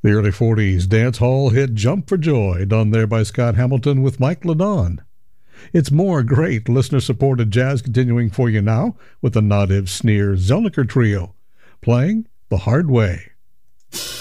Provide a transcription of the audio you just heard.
The early 40s dance hall hit Jump for Joy, done there by Scott Hamilton with Mike Ladon. It's more great listener-supported jazz continuing for you now with the Nadiv Sneer Zelniker Trio, playing The Hard Way.